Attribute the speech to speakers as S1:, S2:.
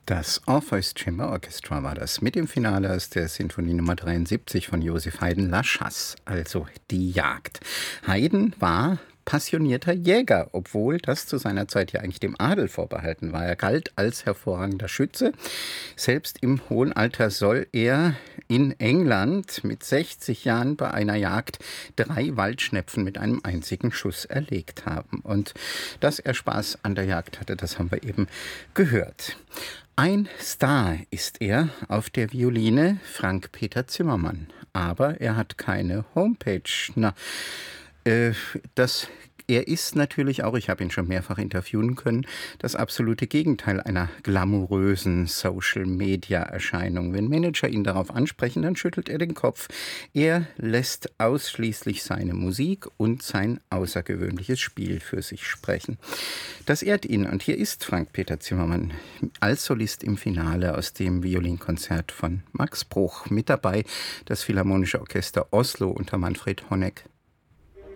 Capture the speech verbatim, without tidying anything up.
S1: Das Orpheus Chamber Orchestra war das mit dem Finale aus der Sinfonie Nummer dreiundsiebzig von Joseph Haydn, La Chasse, also die Jagd. Haydn war passionierter Jäger, obwohl das zu seiner Zeit ja eigentlich dem Adel vorbehalten war. Er galt als hervorragender Schütze. Selbst im hohen Alter soll er in England mit sechzig Jahren bei einer Jagd drei Waldschnepfen mit einem einzigen Schuss erlegt haben. Und dass er Spaß an der Jagd hatte, das haben wir eben gehört. Ein Star ist er auf der Violine, Frank-Peter Zimmermann. Aber er hat keine Homepage. Na, äh, das Er ist natürlich auch, ich habe ihn schon mehrfach interviewen können, das absolute Gegenteil einer glamourösen Social-Media-Erscheinung. Wenn Manager ihn darauf ansprechen, dann schüttelt er den Kopf. Er lässt ausschließlich seine Musik und sein außergewöhnliches Spiel für sich sprechen. Das ehrt ihn. Und hier ist Frank-Peter Zimmermann als Solist im Finale aus dem Violinkonzert von Max Bruch. Mit dabei das Philharmonische Orchester Oslo unter Manfred Honeck.